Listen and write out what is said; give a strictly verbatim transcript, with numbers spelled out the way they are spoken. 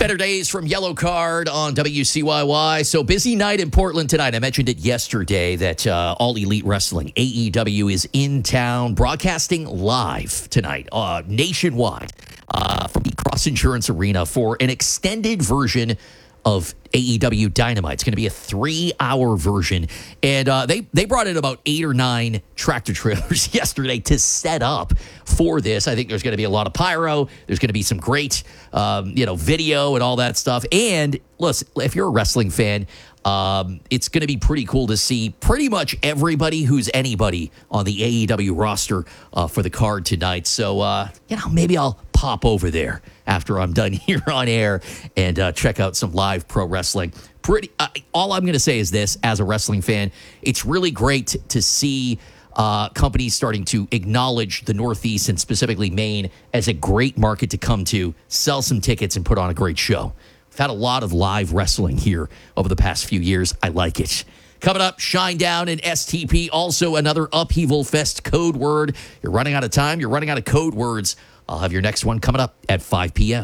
Better Days from Yellow Card on W C Y Y. So busy night in Portland tonight. I mentioned it yesterday that uh, All Elite Wrestling, A E W, is in town broadcasting live tonight, uh, nationwide, uh, from the Cross Insurance Arena for an extended version of A E W Dynamite. It's going to be a three-hour version. And uh, they, they brought in about eight or nine tractor trailers yesterday to set up for this. I think there's going to be a lot of pyro. There's going to be some great um, you know, video and all that stuff. And listen, if you're a wrestling fan, um, it's going to be pretty cool to see pretty much everybody who's anybody on the A E W roster uh, for the card tonight. So, uh, you know, maybe I'll pop over there after I'm done here on air and uh, check out some live pro wrestling. Pretty. Uh, all I'm going to say is this, as a wrestling fan, it's really great to, to see uh, companies starting to acknowledge the Northeast and specifically Maine as a great market to come to, sell some tickets, and put on a great show. We've had a lot of live wrestling here over the past few years. I like it. Coming up, Shinedown and S T P, also another Upheaval Fest code word. You're running out of time. You're running out of code words. I'll have your next one coming up at five p.m.